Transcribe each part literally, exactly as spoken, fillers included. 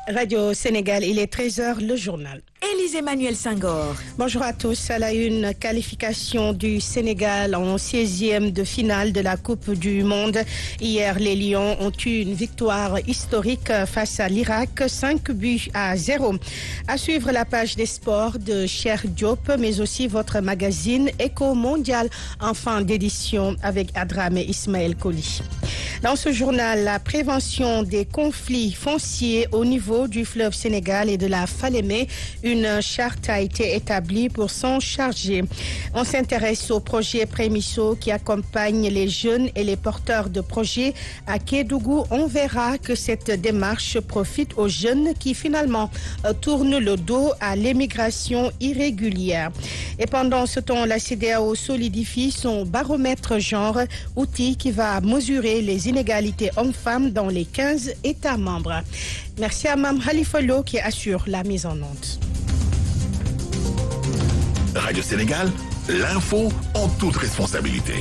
Radio Sénégal, il est treize heures, le journal. Élise Emmanuel Senghor. Bonjour à tous. À la une, qualification du Sénégal en seizième de finale de la Coupe du Monde. Hier, les Lions ont eu une victoire historique face à l'Irak, cinq buts à zéro. À suivre la page des sports de Cheikh Diop, mais aussi votre magazine Éco Mondial en fin d'édition avec Adram et Ismaël Koli. Dans ce journal, la prévention des conflits fonciers au niveau du fleuve Sénégal et de la Falémé. Une charte a été établie pour s'en charger. On s'intéresse au projet Prémisso qui accompagne les jeunes et les porteurs de projets à Kédougou. On verra que cette démarche profite aux jeunes qui finalement tournent le dos à l'émigration irrégulière. Et pendant ce temps, la CEDEAO solidifie son baromètre genre, outil qui va mesurer les inégalités hommes-femmes dans les quinze États membres. Merci à Mme Khalifa Lo qui assure la mise en onde. Radio Sénégal, l'info en toute responsabilité.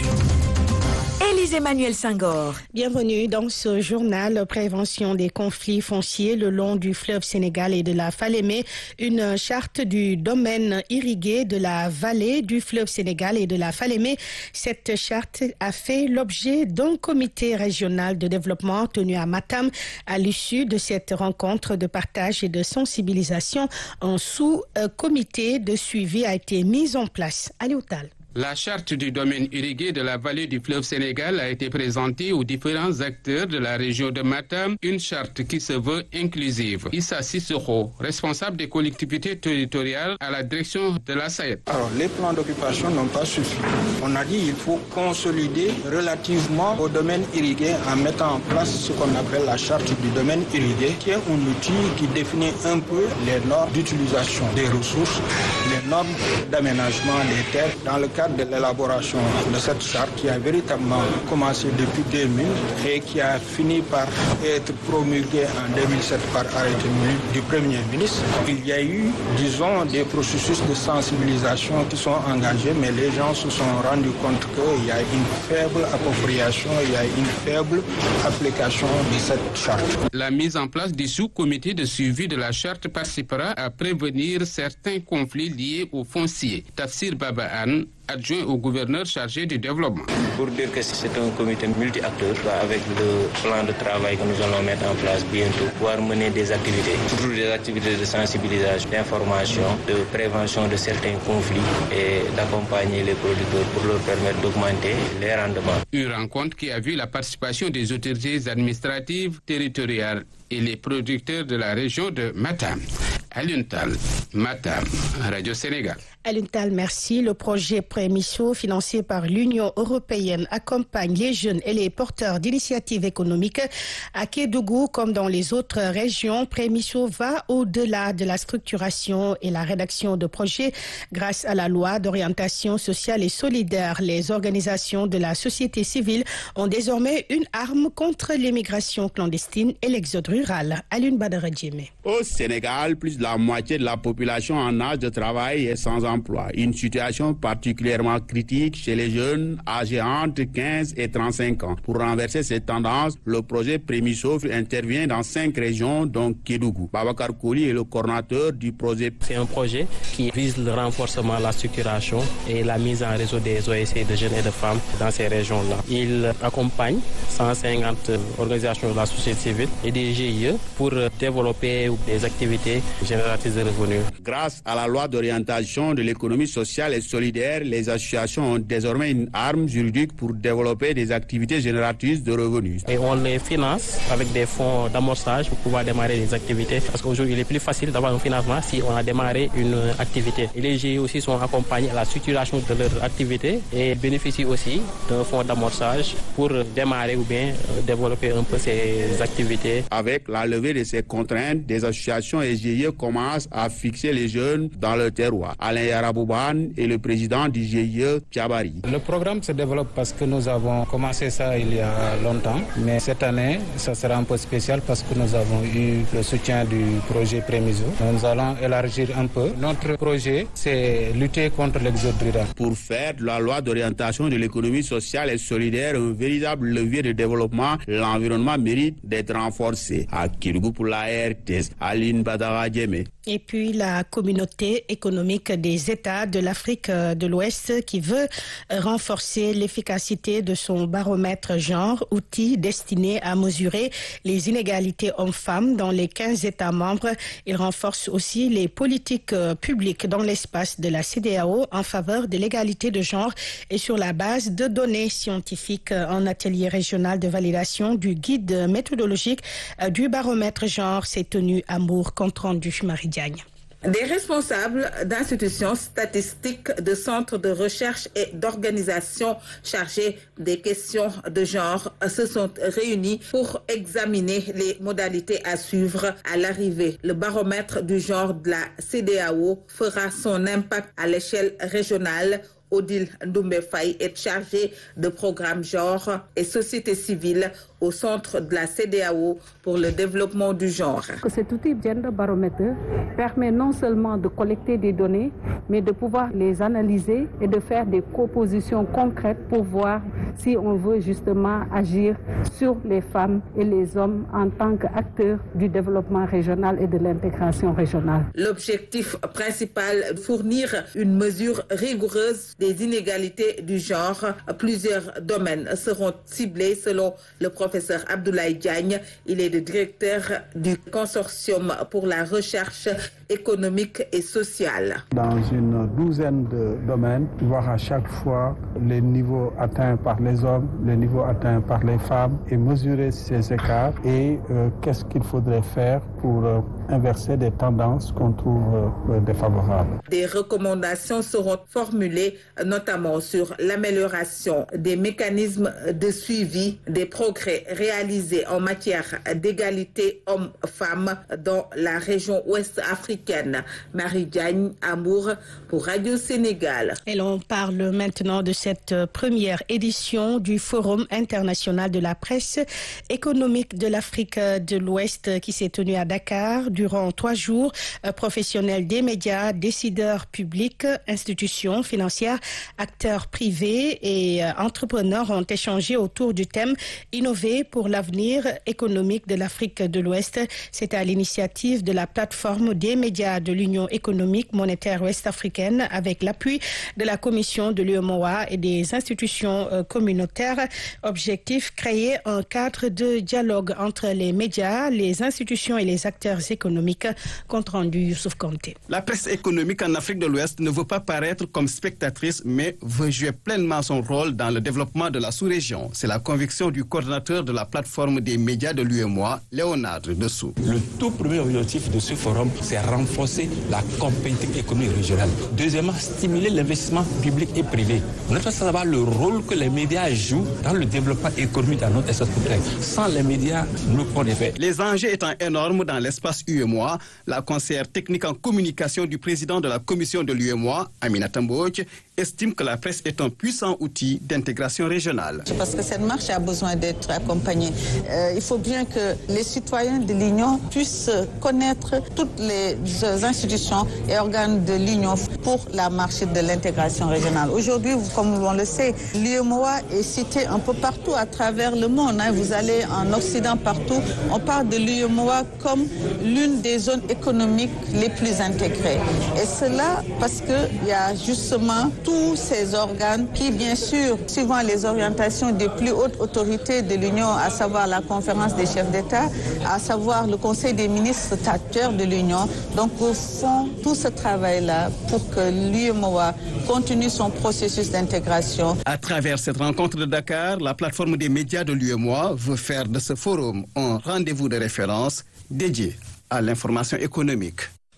Élise Emmanuel Senghor. Bienvenue dans ce journal Prévention des conflits fonciers le long du fleuve Sénégal et de la Falémé. Une charte du domaine irrigué de la vallée du fleuve Sénégal et de la Falémé. Cette charte a fait l'objet d'un comité régional de développement tenu à Matam. À l'issue de cette rencontre de partage et de sensibilisation, un sous-comité de suivi a été mis en place. Aliou Tall. La charte du domaine irrigué de la vallée du fleuve Sénégal a été présentée aux différents acteurs de la région de Matam, une charte qui se veut inclusive. Issa Sissoko, responsable des collectivités territoriales à la direction de la S A E D. Alors, les plans d'occupation n'ont pas suffi. On a dit qu'il faut consolider relativement au domaine irrigué en mettant en place ce qu'on appelle la charte du domaine irrigué, qui est un outil qui définit un peu les normes d'utilisation des ressources, les normes d'aménagement des terres dans le cadre de l'élaboration de cette charte qui a véritablement commencé depuis deux mille et qui a fini par être promulguée en deux mille sept par arrêté du Premier ministre. Il y a eu, disons, des processus de sensibilisation qui sont engagés, mais les gens se sont rendus compte qu'il y a une faible appropriation, il y a une faible application de cette charte. La mise en place du sous-comité de suivi de la charte participera à prévenir certains conflits liés au foncier. Tafsir Baba Anne, adjoint au gouverneur chargé du développement. Pour dire que c'est un comité multi-acteurs, avec le plan de travail que nous allons mettre en place bientôt, pouvoir mener des activités, surtout des activités de sensibilisation, d'information, de prévention de certains conflits et d'accompagner les producteurs pour leur permettre d'augmenter les rendements. Une rencontre qui a vu la participation des autorités administratives, territoriales et les producteurs de la région de Matam. Alioune Tall, Matam, Radio Sénégal. Alioune Tall, merci. Le projet Prémisso, financé par l'Union européenne, accompagne les jeunes et les porteurs d'initiatives économiques. À Kédougou, comme dans les autres régions, Prémisso va au-delà de la structuration et la rédaction de projets. Grâce à la loi d'orientation sociale et solidaire, les organisations de la société civile ont désormais une arme contre l'immigration clandestine et l'exode rural. Alioune Badara Djemé. Au Sénégal, plus de la moitié de la population en âge de travail est sans emploi. Une situation particulièrement critique chez les jeunes âgés entre quinze et trente-cinq ans. Pour renverser cette tendance, le projet Prémisso intervient dans cinq régions, dont Kédougou. Babacar Koli est le coordinateur du projet. C'est un projet qui vise le renforcement, la structuration et la mise en réseau des O S C de jeunes et de femmes dans ces régions-là. Il accompagne cent cinquante organisations de la société civile et des G I E pour développer des activités génératrices de revenus. Grâce à la loi d'orientation de l'économie sociale et solidaire, les associations ont désormais une arme juridique pour développer des activités génératrices de revenus. Et on les finance avec des fonds d'amorçage pour pouvoir démarrer des activités. Parce qu'aujourd'hui, il est plus facile d'avoir un financement si on a démarré une activité. Et les G I E aussi sont accompagnés à la structuration de leur activité et bénéficient aussi d'un fonds d'amorçage pour démarrer ou bien développer un peu ces activités. Avec la levée de ces contraintes, des associations et G I E commencent à fixer les jeunes dans le terroir. Alain Yara Bouban et le président du G I E, Tchabari. Le programme se développe parce que nous avons commencé ça il y a longtemps, mais cette année, ça sera un peu spécial parce que nous avons eu le soutien du projet Prémiso. Nous allons élargir un peu. Notre projet, c'est lutter contre l'exode rural. Pour faire de la loi d'orientation de l'économie sociale et solidaire un véritable levier de développement, l'environnement mérite d'être renforcé. À Kirgou pour la R T S, Aline Badara Djemé. Et puis la communauté économique des États de l'Afrique de l'Ouest qui veut renforcer l'efficacité de son baromètre genre, outil destiné à mesurer les inégalités hommes-femmes dans les quinze États membres. Il renforce aussi les politiques publiques dans l'espace de la C E D E A O en faveur de l'égalité de genre et sur la base de données scientifiques. Un atelier régional de validation du guide méthodologique du baromètre genre s'est tenu à Mour, compte rendu Marie Diagne. Des responsables d'institutions statistiques, de centres de recherche et d'organisations chargés des questions de genre se sont réunis pour examiner les modalités à suivre à l'arrivée. Le baromètre du genre de la C E D E A O fera son impact à l'échelle régionale. Odile Ndoumbe Faye est chargée de programme genre et société civile au centre de la C E D E A O pour le développement du genre. Cet outil Gender Barometer permet non seulement de collecter des données, mais de pouvoir les analyser et de faire des propositions concrètes pour voir si on veut justement agir sur les femmes et les hommes en tant qu'acteurs du développement régional et de l'intégration régionale. L'objectif principal, fournir une mesure rigoureuse des inégalités du genre. Plusieurs domaines seront ciblés selon le professeur Abdoulaye Diagne. Il est le directeur du consortium pour la recherche économique et sociale. Dans une douzaine de domaines, voir à chaque fois les niveaux atteints par les hommes, les niveaux atteints par les femmes et mesurer ces écarts et euh, qu'est-ce qu'il faudrait faire pour euh, inverser des tendances qu'on trouve euh, défavorables. Des recommandations seront formulées notamment sur l'amélioration des mécanismes de suivi des progrès réalisés en matière d'égalité hommes-femmes dans la région ouest africaine. Marie Diagne, Amour pour Radio Sénégal. Et l'on parle maintenant de cette première édition du Forum international de la presse économique de l'Afrique de l'Ouest qui s'est tenu à Dakar durant trois jours. Professionnels des médias, décideurs publics, institutions financières, acteurs privés et entrepreneurs ont échangé autour du thème « Innover pour l'avenir économique de l'Afrique de l'Ouest ». C'est à l'initiative de la plateforme des médias de l'Union économique monétaire ouest-africaine avec l'appui de la Commission de l'U E M O A et des institutions communautaires. Objectif, créer un cadre de dialogue entre les médias, les institutions et les acteurs économiques. Compte rendu Youssouf Kanté. La presse économique en Afrique de l'Ouest ne veut pas paraître comme spectatrice, mais veut jouer pleinement son rôle dans le développement de la sous-région. C'est la conviction du coordinateur de la plateforme des médias de l'U E M O A, Léonard Dessous. Le tout premier objectif de ce forum, c'est renforcer la compétitivité économique régionale. Deuxièmement, stimuler l'investissement public et privé. On doit savoir le rôle que les médias jouent dans le développement économique dans notre espace public. Sans les médias, nous pouvons les faire. Les enjeux étant énormes dans l'espace U E M O A, la conseillère technique en communication du président de la commission de l'U E M O A, Aminata Mbodj, estime que la presse est un puissant outil d'intégration régionale. Parce que cette marche a besoin d'être accompagnée. Euh, il faut bien que les citoyens de l'Union puissent connaître toutes les institutions et organes de l'Union pour la marche de l'intégration régionale. Aujourd'hui, comme on le sait, l'U E M O A est cité un peu partout à travers le monde. Hein. Vous allez en Occident partout, on parle de l'U E M O A comme l'une des zones économiques les plus intégrées. Et cela parce qu'il y a justement tous ces organes qui, bien sûr, suivant les orientations des plus hautes autorités de l'Union, à savoir la conférence des chefs d'État, à savoir le Conseil des ministres statutaires de l'Union, donc font tout ce travail-là pour que l'U E M O A continue son processus d'intégration. À travers cette rencontre de Dakar, la plateforme des médias de l'U E M O A veut faire de ce forum un rendez-vous de référence dédié à l'information économique.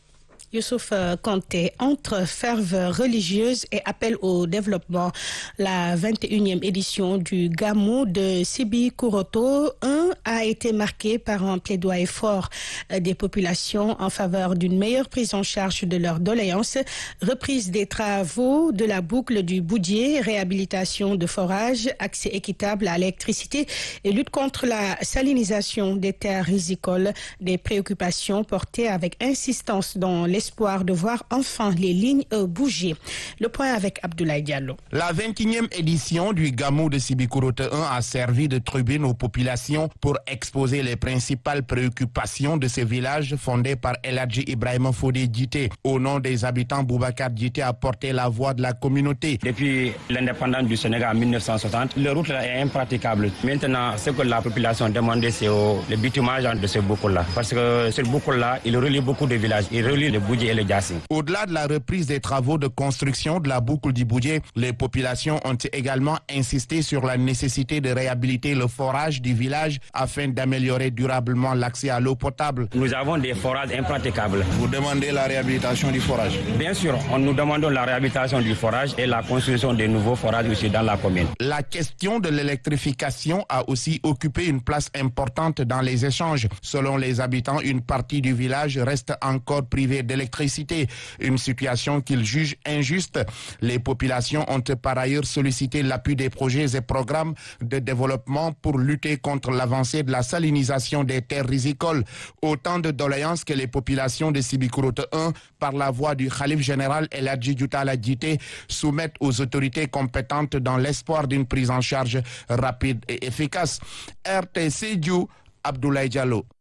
Youssouf Kanté, entre ferveur religieuse et appel au développement, la vingt et unième édition du Gamou de Sibikuroto un a été marquée par un plaidoyer fort des populations en faveur d'une meilleure prise en charge de leurs doléances, reprise des travaux de la boucle du Boudier, réhabilitation de forages, accès équitable à l'électricité et lutte contre la salinisation des terres rizicoles, des préoccupations portées avec insistance dans l'espoir de voir enfin les lignes bouger. Le point avec Abdoulaye Diallo. La vingt et unième édition du Gamou de Sibikuroto un a servi de tribune aux populations pour exposer les principales préoccupations de ce village fondé par El Hadji Ibrahima Fodé Djité. Au nom des habitants, Boubacar Djité a porté la voix de la communauté. Depuis l'indépendance du Sénégal en mille neuf cent soixante, le route là est impraticable. Maintenant, ce que la population demandait, c'est le bitumage de ce boucle-là. Parce que ce boucle-là, il relie beaucoup de villages. Il relie le Boudier et le Djassi. Au-delà de la reprise des travaux de construction de la boucle du Boudier, les populations ont également insisté sur la nécessité de réhabiliter le forage du village afin d'améliorer durablement l'accès à l'eau potable. Nous avons des forages impraticables. Vous demandez la réhabilitation du forage? Bien sûr, on nous demande la réhabilitation du forage et la construction de nouveaux forages aussi dans la commune. La question de l'électrification a aussi occupé une place importante dans les échanges. Selon les habitants, une partie du village reste encore privée d'électricité, une situation qu'ils jugent injuste. Les populations ont par ailleurs sollicité l'appui des projets et programmes de développement pour lutter contre l'avancée de la salinisation des terres rizicoles. Autant de doléances que les populations de Sibikuroto un, par la voix du Khalif général El Hadji Djoutala Djité, soumettent aux autorités compétentes dans l'espoir d'une prise en charge rapide et efficace. R T C Djou, Abdoulaye Diallo.